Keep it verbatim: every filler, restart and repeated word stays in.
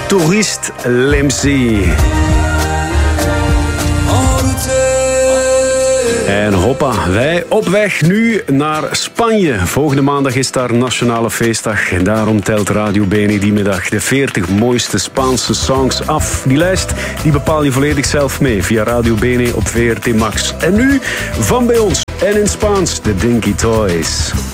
Tourist Lemsi. En hoppa, wij op weg nu naar Spanje. Volgende maandag is daar Nationale Feestdag. En daarom telt Radio Bene die middag de veertig mooiste Spaanse songs af. Die lijst die bepaal je volledig zelf mee via Radio Bene op V R T Max. En nu van bij ons en in Spaans de Dinky Toys.